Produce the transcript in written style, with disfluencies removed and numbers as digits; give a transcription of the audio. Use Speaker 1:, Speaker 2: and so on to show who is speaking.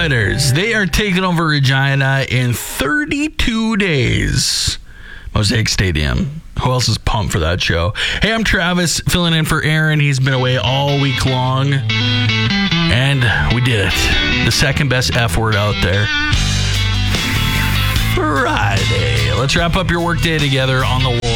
Speaker 1: Fighters, they are taking over Regina in 32 days. Mosaic Stadium. Who else is pumped for that show? Hey, I'm Travis, filling in for Aaron. He's been away all week long. And we did it. The second best F word out there. Friday. Let's wrap up your workday together on the Wolf.